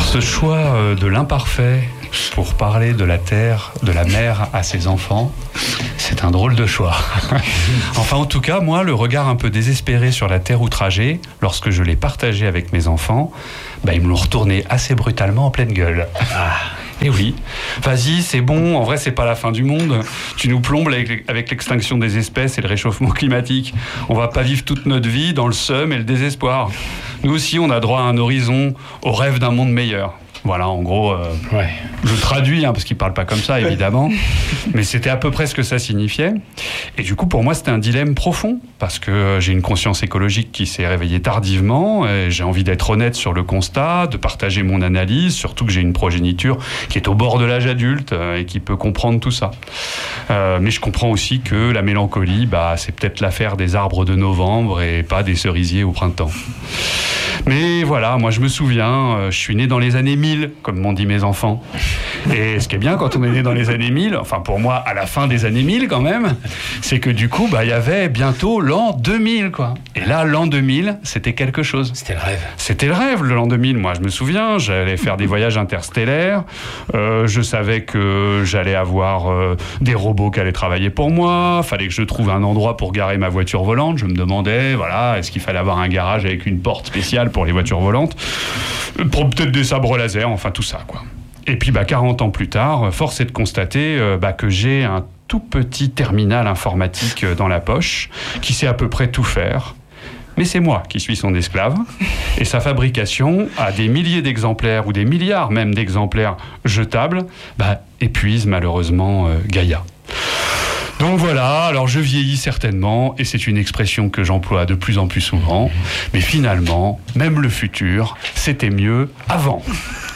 Ce choix de l'imparfait pour parler de la terre, de la mère à ses enfants, c'est un drôle de choix. Enfin, en tout cas, moi, le regard un peu désespéré sur la terre outragée, lorsque je l'ai partagé avec mes enfants, ils me l'ont retourné assez brutalement en pleine gueule. Et oui, vas-y, c'est bon, en vrai, c'est pas la fin du monde. Tu nous plombes avec l'extinction des espèces et le réchauffement climatique. On va pas vivre toute notre vie dans le seum et le désespoir. Nous aussi, on a droit à un horizon, au rêve d'un monde meilleur. Voilà, en gros, je traduis, parce qu'il ne parle pas comme ça, évidemment, mais c'était à peu près ce que ça signifiait. Et du coup, pour moi, c'était un dilemme profond, parce que j'ai une conscience écologique qui s'est réveillée tardivement, et j'ai envie d'être honnête sur le constat, de partager mon analyse, surtout que j'ai une progéniture qui est au bord de l'âge adulte et qui peut comprendre tout ça. Mais je comprends aussi que la mélancolie, c'est peut-être l'affaire des arbres de novembre et pas des cerisiers au printemps. Mais voilà, moi je me souviens, je suis né dans les années 1000, comme m'ont dit mes enfants. Et ce qui est bien quand on est né dans les années 1000, enfin pour moi à la fin des années 1000 quand même, c'est que du coup, il y avait bientôt l'an 2000, quoi. Et là, l'an 2000, c'était quelque chose. C'était le rêve. C'était le rêve, l'an 2000. Moi, je me souviens, j'allais faire des voyages interstellaires, je savais que j'allais avoir des robots qui allaient travailler pour moi, fallait que je trouve un endroit pour garer ma voiture volante. Je me demandais, est-ce qu'il fallait avoir un garage avec une porte spéciale pour les voitures volantes, pour peut-être des sabres laser, enfin tout ça, quoi. Et puis 40 ans plus tard, force est de constater que j'ai un tout petit terminal informatique dans la poche qui sait à peu près tout faire. Mais c'est moi qui suis son esclave. Et sa fabrication à des milliers d'exemplaires ou des milliards même d'exemplaires jetables épuise malheureusement Gaïa. Donc voilà, alors je vieillis certainement, et c'est une expression que j'emploie de plus en plus souvent, mais finalement, même le futur, c'était mieux avant.